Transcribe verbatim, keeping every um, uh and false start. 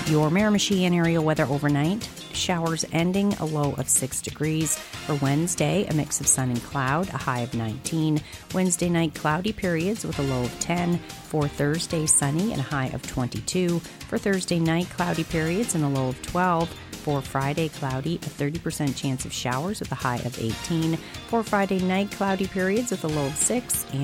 Your Miramichi and area weather overnight. Showers ending, a low of six degrees. For Wednesday, a mix of sun and cloud, a high of nineteen. Wednesday night, cloudy periods with a low of ten. For Thursday, sunny and a high of twenty-two. For Thursday night, cloudy periods and a low of twelve. For Friday, cloudy, a thirty percent chance of showers with a high of eighteen. For Friday night, cloudy periods with a low of six. And